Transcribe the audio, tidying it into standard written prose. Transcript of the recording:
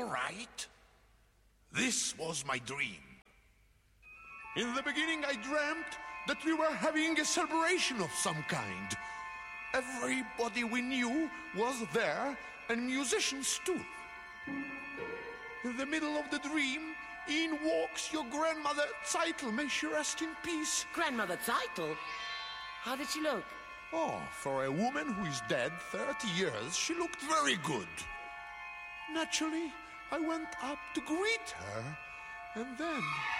right. This was my dream. In the beginning, I dreamt that we were having a celebration of some kind. Everybody we knew was there, and musicians too. In the middle of the dream, in walks your grandmother Zeitel, may she rest in peace. Grandmother Zeitel? How did she look? Oh, for a woman who is dead 30 years, she looked very good. Naturally, I went up to greet her, and then